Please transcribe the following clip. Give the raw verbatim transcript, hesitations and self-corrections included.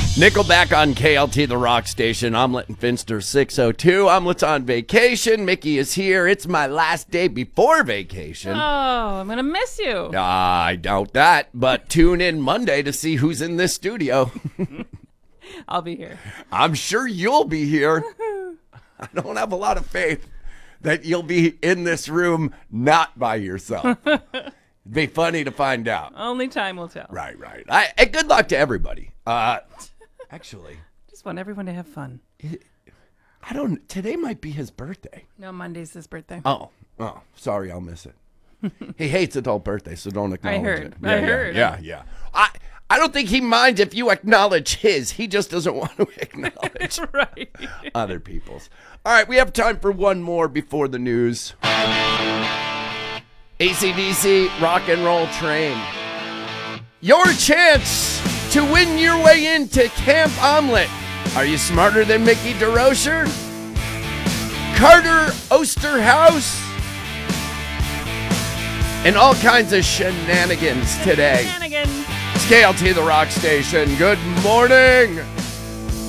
Nickelback on K L T, the rock station. Omelet and Finster six oh two. Omelet's on vacation. Mickey is here. It's my last day before vacation. Oh, I'm going to miss you. I doubt that, but tune in Monday to see who's in this studio. I'll be here. I'm sure you'll be here. I don't have a lot of faith that you'll be in this room not by yourself. It'd be funny to find out. Only time will tell. Right, right. I, and good luck to everybody. Uh, actually, Just want everyone to have fun. I don't. Today might be his birthday. No, Monday's his birthday. Oh, oh, sorry, I'll miss it. He hates adult birthdays, so don't acknowledge heard. it. I Yeah, heard. Yeah, yeah, yeah. I, I don't think he minds if you acknowledge his. He just doesn't want to acknowledge Right. other people's. All right, we have time for one more before the news. A C D C Rock and Roll Train. Your chance to win your way into Camp Omelet. Are you smarter than Mickey DeRocher? Carter Osterhaus? And all kinds of shenanigans today. Shenanigans. It's K L T, the rock station. Good morning.